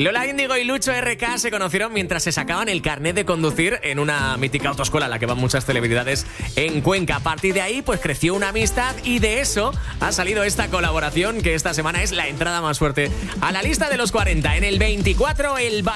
Lola Índigo y Lucho RK se conocieron mientras se sacaban el carnet de conducir en una mítica autoescuela a la que van muchas celebridades en Cuenca. A partir de ahí, pues creció una amistad y de eso ha salido esta colaboración que esta semana es la entrada más fuerte a la lista de los 40. En el 24, el